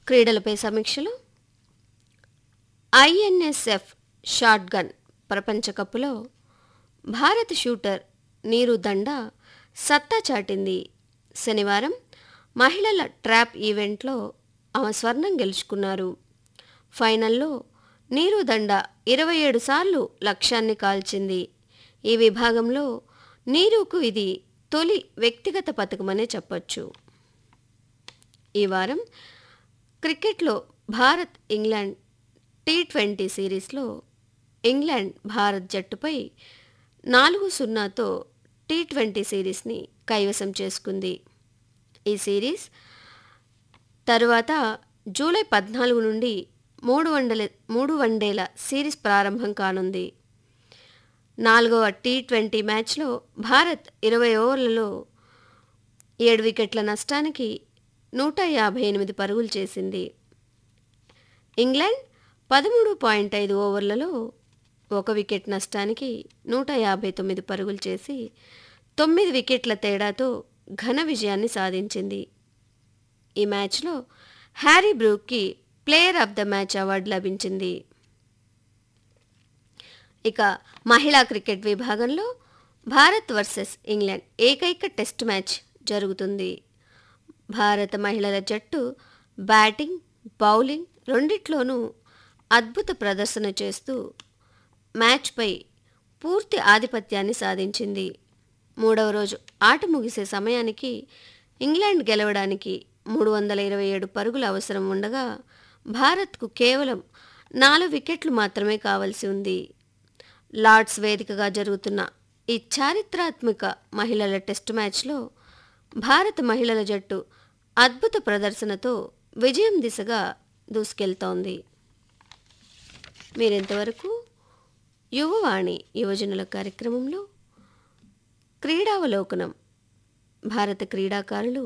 క్రీడలపై సమీక్షలు. ఐఎన్ఎస్ఎఫ్ షాట్గన్ ప్రపంచ కప్లో భారత షూటర్ నీరు దండా సత్తా చాటింది. శనివారం మహిళల ట్రాప్ ఈవెంట్లో ఆమె స్వర్ణం గెలుచుకున్నారు. ఫైనల్లో నీరు దండా 27 సార్లు లక్ష్యాన్ని కాల్చింది. ఈ విభాగంలో నీరుకు ఇది తొలి వ్యక్తిగత పతకమనే చెప్పొచ్చు. ఈ వారం క్రికెట్లో భారత్ ఇంగ్లాండ్ టీ20 సిరీస్లో ఇంగ్లాండ్ భారత్ జట్టుపై 4-0తో టీ20 సిరీస్ని కైవసం చేసుకుంది. ఈ సిరీస్ తరువాత జూలై 14 నుండి 3 వన్డేల సిరీస్ ప్రారంభం కానుంది. 4వ టీ20 మ్యాచ్లో భారత్ 20 ఓవర్లలో 7 వికెట్ల నష్టానికి 158 పరుగులు చేసింది. ఇంగ్లాండ్ 13.5 ఓవర్లలో 1 వికెట్ నష్టానికి 159 పరుగులు చేసి 9 వికెట్ల తేడాతో ఘన విజయాన్ని సాధించింది. ఈ మ్యాచ్లో Harry బ్రూక్కి player of the match award లభించింది. ఇక మహిళా క్రికెట్ విభాగంలో భారత్ వర్సెస్ ఇంగ్లాండ్ ఏకైక టెస్ట్ మ్యాచ్ జరుగుతుంది. భారత మహిళల జట్టు బ్యాటింగ్, బౌలింగ్ రెండిట్లోనూ అద్భుత ప్రదర్శన చేస్తూ మ్యాచ్పై పూర్తి ఆధిపత్యాన్ని సాధించింది. 3వ రోజు ఆట ముగిసే సమయానికి ఇంగ్లాండ్ గెలవడానికి 327 పరుగులు అవసరం ఉండగా భారత్కు కేవలం 4 వికెట్లు మాత్రమే కావలసి ఉంది. లార్డ్స్ వేదికగా జరుగుతున్న ఈ చారిత్రాత్మక మహిళల టెస్టు మ్యాచ్లో భారత మహిళల జట్టు అద్భుత ప్రదర్శనతో విజయం దిశగా దూసుకెళ్తోంది. మీరింతవరకు యువవాణి యువజనుల కార్యక్రమంలో క్రీడావలోకనం, భారత క్రీడాకారులు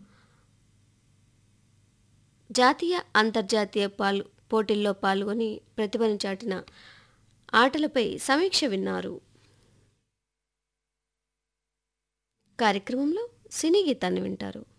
జాతీయ అంతర్జాతీయ పోటీల్లో పాల్గొని ప్రతిభను చాటిన ఆటలపై సమీక్ష విన్నారు. కార్యక్రమంలో సినీ గీతాన్ని వింటారు.